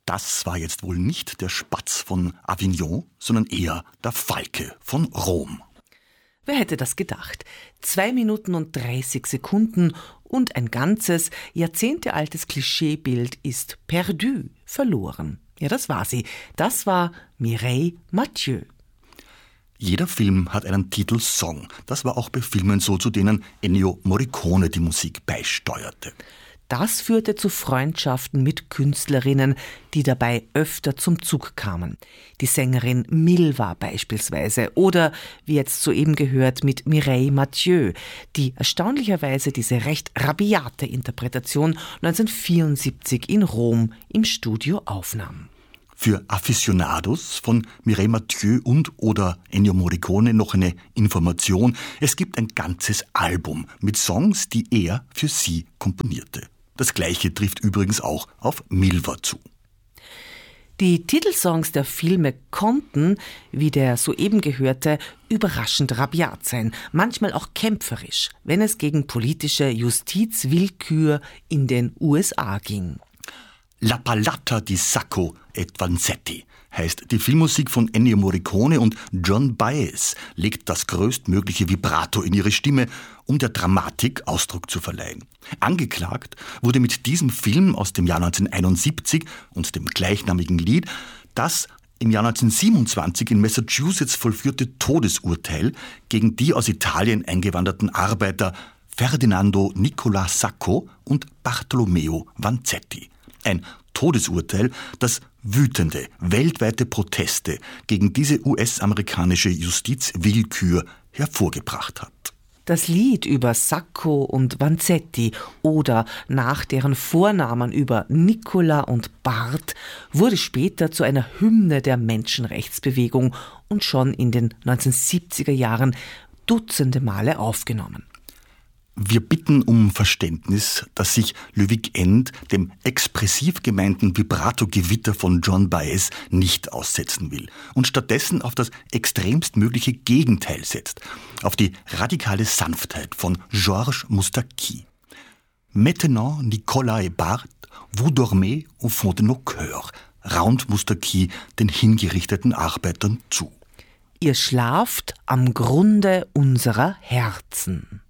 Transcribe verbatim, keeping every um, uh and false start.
das war jetzt wohl nicht der Spatz von Avignon, sondern eher der Falke von Rom. Wer hätte das gedacht? Zwei Minuten und dreißig Sekunden und ein ganzes, jahrzehntealtes Klischeebild ist perdu, verloren. Ja, das war sie. Das war Mireille Mathieu. Jeder Film hat einen Titelsong. Das war auch bei Filmen so, zu denen Ennio Morricone die Musik beisteuerte. Das führte zu Freundschaften mit Künstlerinnen, die dabei öfter zum Zug kamen. Die Sängerin Milva beispielsweise oder, wie jetzt soeben gehört, mit Mireille Mathieu, die erstaunlicherweise diese recht rabiate Interpretation neunzehnhundertvierundsiebzig in Rom im Studio aufnahm. Für Aficionados von Mireille Mathieu und oder Ennio Morricone noch eine Information. Es gibt ein ganzes Album mit Songs, die er für sie komponierte. Das Gleiche trifft übrigens auch auf Milva zu. Die Titelsongs der Filme konnten, wie der soeben gehörte, überraschend rabiat sein, manchmal auch kämpferisch, wenn es gegen politische Justizwillkür in den U S A ging. La Palata di Sacco e Vanzetti heißt die Filmmusik von Ennio Morricone und John Baez legt das größtmögliche Vibrato in ihre Stimme, um der Dramatik Ausdruck zu verleihen. Angeklagt wurde mit diesem Film aus dem Jahr neunzehnhunderteinundsiebzig und dem gleichnamigen Lied das im Jahr neunzehnhundertsiebenundzwanzig in Massachusetts vollführte Todesurteil gegen die aus Italien eingewanderten Arbeiter Ferdinando Nicola Sacco und Bartolomeo Vanzetti. Ein Todesurteil, das wütende, weltweite Proteste gegen diese U S-amerikanische Justizwillkür hervorgebracht hat. Das Lied über Sacco und Vanzetti oder nach deren Vornamen über Nicola und Bart wurde später zu einer Hymne der Menschenrechtsbewegung und schon in den neunzehnhundertsiebziger Jahren dutzende Male aufgenommen. Wir bitten um Verständnis, dass sich Le Weekend dem expressiv gemeinten Vibrato-Gewitter von John Baez nicht aussetzen will und stattdessen auf das extremstmögliche Gegenteil setzt, auf die radikale Sanftheit von Georges Moustaki. Maintenant, Nicolas et Bart, vous dormez au fond de nos cœurs, raunt Moustaki den hingerichteten Arbeitern zu. Ihr schlaft am Grunde unserer Herzen.